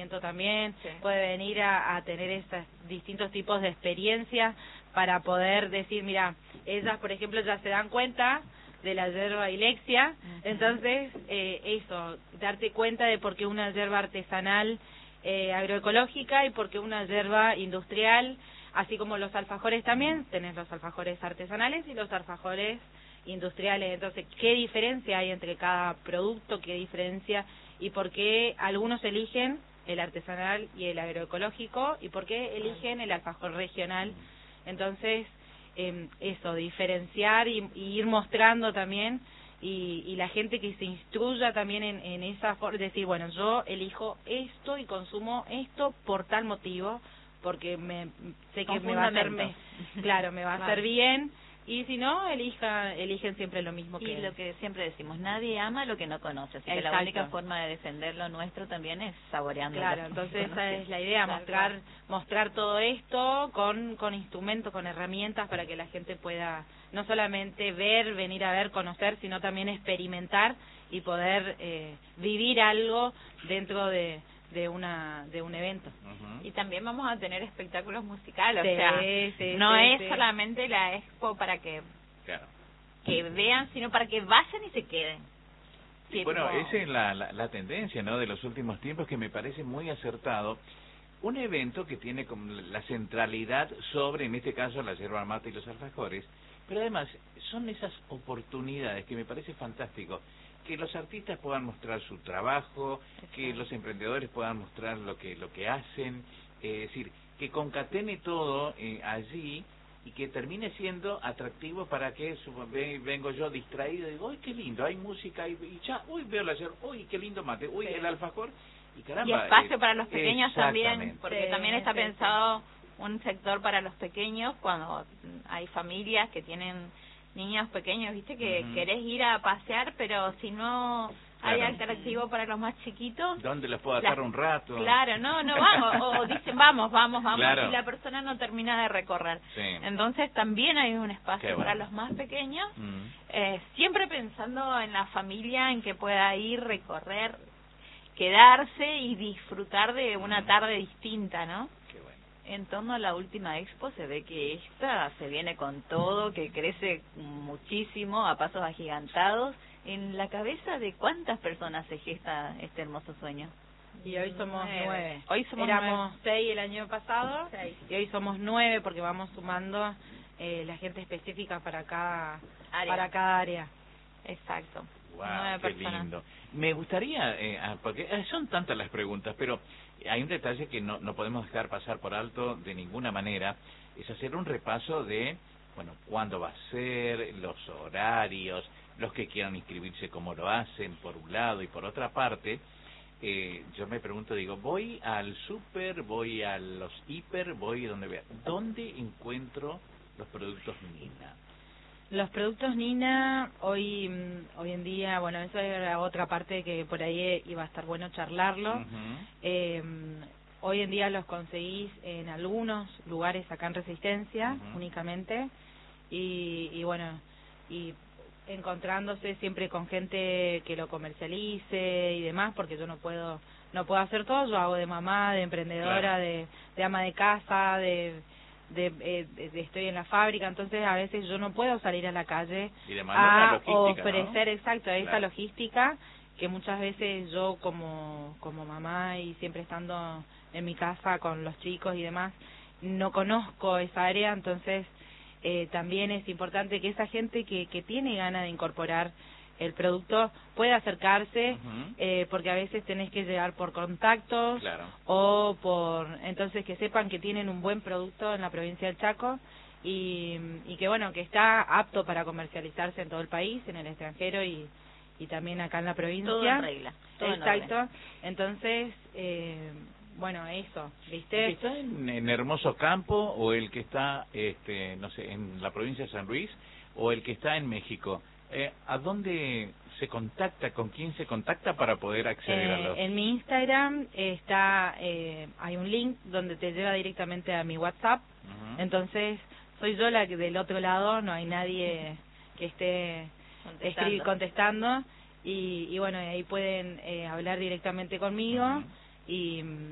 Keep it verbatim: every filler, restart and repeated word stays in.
conocimiento también, sí. puede venir a, a tener esos distintos tipos de experiencias para poder decir, mira, ellas por ejemplo ya se dan cuenta de la yerba ilexia, uh-huh. Entonces eh, eso, darte cuenta de por qué una yerba artesanal eh, agroecológica y por qué una yerba industrial, así como los alfajores también, tenés los alfajores artesanales y los alfajores industriales. Entonces, ¿qué diferencia hay entre cada producto? ¿Qué diferencia? ¿Y por qué algunos eligen el artesanal y el agroecológico? ¿Y por qué eligen el alfajor regional? Entonces, eh, eso, diferenciar y, y ir mostrando también, y, y la gente que se instruya también en, en esa forma, decir, bueno, yo elijo esto y consumo esto por tal motivo, porque me sé que me va a hacer, me, claro, me va a hacer bien. Y si no, elija, eligen siempre lo mismo que... Y lo que siempre decimos, nadie ama lo que no conoce, así que Exacto. la única forma de defender lo nuestro también es saboreando. Claro, entonces esa es la idea, mostrar mostrar todo esto con, con instrumentos, con herramientas para que la gente pueda no solamente ver, venir a ver, conocer, sino también experimentar y poder eh, vivir algo dentro de... de una de un evento. Uh-huh. Y también vamos a tener espectáculos musicales, sí, o sea, sí, no sí, es sí. solamente la expo para que claro. que vean, sino para que vayan y se queden. Sí, sí, bueno, como... esa es la, la, la tendencia, ¿no?, de los últimos tiempos, que me parece muy acertado. Un evento que tiene como la centralidad sobre, en este caso, la yerba mate y los alfajores, pero además son esas oportunidades que me parece fantástico, que los artistas puedan mostrar su trabajo, que los emprendedores puedan mostrar lo que lo que hacen, eh, es decir, que concatene todo eh, allí y que termine siendo atractivo para que su, vengo yo distraído y digo, uy, qué lindo, hay música, y, y ya, uy, veo la yerba, uy, qué lindo mate, uy, sí. el alfajor, y caramba. Y espacio eh, para los pequeños también, porque sí, también está sí, pensado sí. un sector para los pequeños, cuando hay familias que tienen niños pequeños, viste, que uh-huh. querés ir a pasear, pero si no hay claro. atractivo para los más chiquitos... ¿Dónde los puedo atar la... un rato? Claro, no, no vamos, o, o dicen vamos, vamos, vamos, claro. y la persona no termina de recorrer. Sí. Entonces también hay un espacio Qué para bueno. los más pequeños, uh-huh. eh, siempre pensando en la familia, en que pueda ir, recorrer, quedarse y disfrutar de una uh-huh. tarde distinta, ¿no? En torno a la última expo se ve que esta se viene con todo, que crece muchísimo a pasos agigantados. ¿En la cabeza de cuántas personas se gesta este hermoso sueño? Y hoy somos nueve. nueve. Hoy somos Éramos nueve. seis el año pasado seis. Y hoy somos nueve porque vamos sumando eh, la gente específica para cada área. para cada área. Exacto. Wow, nueve qué personas. lindo. Me gustaría, eh, porque son tantas las preguntas, pero hay un detalle que no, no podemos dejar pasar por alto de ninguna manera, es hacer un repaso de, bueno, cuándo va a ser, los horarios, los que quieran inscribirse, cómo lo hacen, por un lado, y por otra parte, eh, yo me pregunto, digo, voy al súper, voy a los hiper, voy donde vea, ¿dónde encuentro los productos Nina? Los productos Nina, hoy hoy en día, bueno, eso era otra parte que por ahí iba a estar bueno charlarlo. Uh-huh. Eh, hoy en día los conseguís en algunos lugares acá en Resistencia, uh-huh. únicamente, y, y bueno, y encontrándose siempre con gente que lo comercialice y demás, porque yo no puedo no puedo hacer todo, yo hago de mamá, de emprendedora, claro. de, de ama de casa, de... De, eh, de, de estoy en la fábrica, entonces a veces yo no puedo salir a la calle y a ofrecer, ¿no? exacto, a esa claro. logística que muchas veces yo como como mamá y siempre estando en mi casa con los chicos y demás, no conozco esa área, entonces eh, también es importante que esa gente que, que tiene ganas de incorporar el producto puede acercarse, uh-huh. eh, porque a veces tenés que llegar por contactos, claro. o por, entonces que sepan que tienen un buen producto en la provincia del Chaco y, y que bueno, que está apto para comercializarse en todo el país, en el extranjero y, y también acá en la provincia. Todo en regla. Todo exacto, en orden. Entonces, eh, bueno, eso, ¿viste? ¿El que está en, en Hermoso Campo o el que está, este, no sé, en la provincia de San Luis o el que está en México? Eh, ¿A dónde se contacta, con quién se contacta para poder acceder eh, a los...? En mi Instagram está, eh, hay un link donde te lleva directamente a mi WhatsApp, uh-huh. entonces soy yo la que del otro lado, no hay nadie que esté contestando, escri- contestando y, y bueno, ahí pueden eh, hablar directamente conmigo, uh-huh. y